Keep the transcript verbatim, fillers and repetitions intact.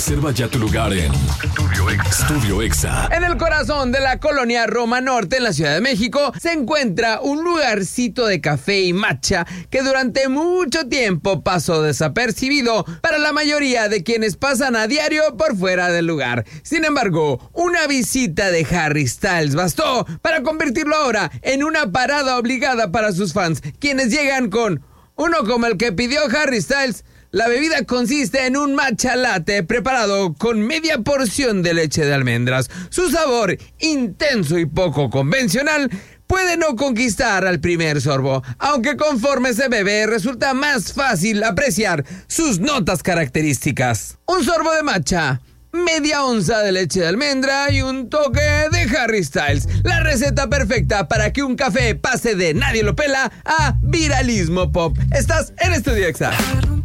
Reserva ya tu lugar en Estudio Exa. Estudio Exa. En el corazón de la colonia Roma Norte, en la Ciudad de México, se encuentra un lugarcito de café y matcha que durante mucho tiempo pasó desapercibido para la mayoría de quienes pasan a diario por fuera del lugar. Sin embargo, una visita de Harry Styles bastó para convertirlo ahora en una parada obligada para sus fans, quienes llegan con uno como el que pidió Harry Styles. La bebida consiste en un matcha latte preparado con media porción de leche de almendras. Su sabor, intenso y poco convencional, puede no conquistar al primer sorbo, aunque conforme se bebe resulta más fácil apreciar sus notas características. Un sorbo de matcha, media onza de leche de almendra y un toque de Harry Styles. La receta perfecta para que un café pase de nadie lo pela a viralismo pop. Estás en Estudio Exa.